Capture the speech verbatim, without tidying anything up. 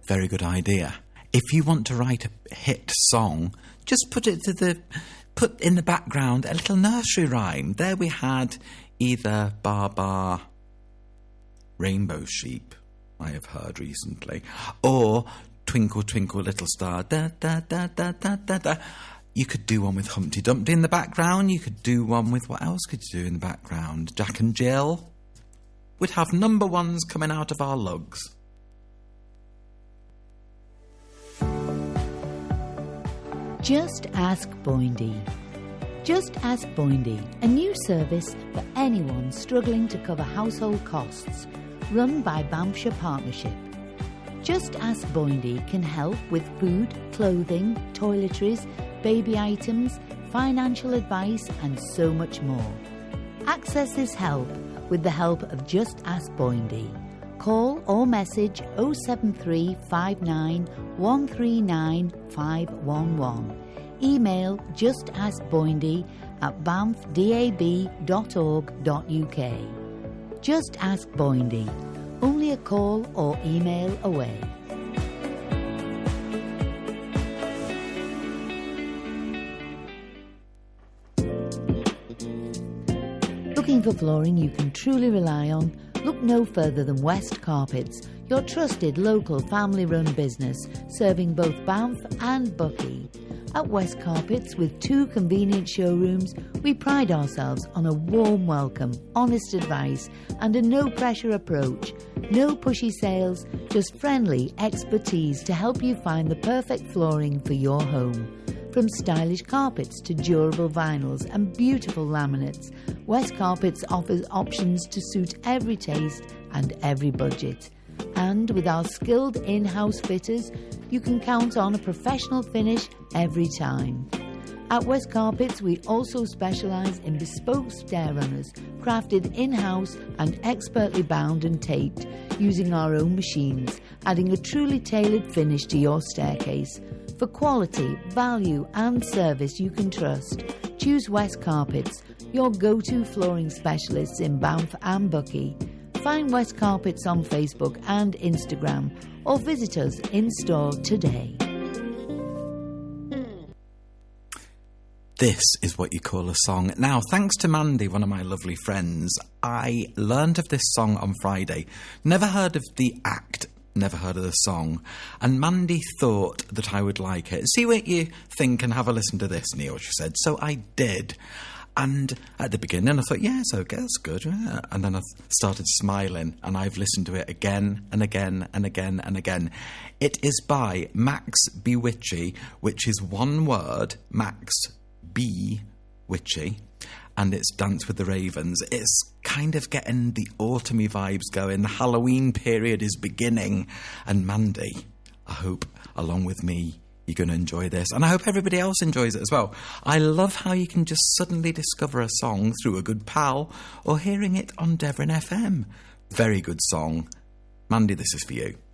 Very good idea. If you want to write a hit song, just put it to the put in the background a little nursery rhyme. There we had either Bar Bar, Rainbow Sheep, I have heard recently, or Twinkle Twinkle Little Star, da da da da da da da. You could do one with Humpty Dumpty in the background. You could do one with, what else could you do in the background? Jack and Jill. We'd have number ones coming out of our lugs. Just Ask Boindy. Just Ask Boindy, a new service for anyone struggling to cover household costs, run by Banffshire Partnership. Just Ask Boindy can help with food, clothing, toiletries, baby items, financial advice and so much more. Access this help with the help of Just Ask Boindy. Call or message oh seven three five nine one three nine five one one. Email justaskboindy at banff dab dot org dot uk. Just Ask Boindy. Only a call or email away. Looking for flooring you can truly rely on? Look no further than West Carpets, your trusted local family-run business serving both Banff and Buckie. At West Carpets, with two convenient showrooms, we pride ourselves on a warm welcome, honest advice and a no-pressure approach. No pushy sales, just friendly expertise to help you find the perfect flooring for your home. From stylish carpets to durable vinyls and beautiful laminates, West Carpets offers options to suit every taste and every budget. And with our skilled in-house fitters, you can count on a professional finish every time. At West Carpets, we also specialise in bespoke stair runners, crafted in-house and expertly bound and taped using our own machines, adding a truly tailored finish to your staircase. For quality, value and service you can trust, choose West Carpets, your go-to flooring specialists in Banff and Buckie. Find West Carpets on Facebook and Instagram or visit us in store today. This is what you call a song. Now, thanks to Mandy, one of my lovely friends, I learned of this song on Friday. Never heard of the act, never heard of the song. And Mandy thought that I would like it. See what you think and have a listen to this, Neil, she said. So I did. And at the beginning I thought, yes, okay, that's good. Yeah. And then I started smiling and I've listened to it again and again and again and again. It is by Max B. Witchy, which is one word, Max B. Witchy, and it's Dance with the Ravens. It's kind of getting the autumny vibes going. The Halloween period is beginning. And Mandy, I hope, along with me, you're going to enjoy this. And I hope everybody else enjoys it as well. I love how you can just suddenly discover a song through a good pal or hearing it on Devon F M. Very good song. Mandy, this is for you.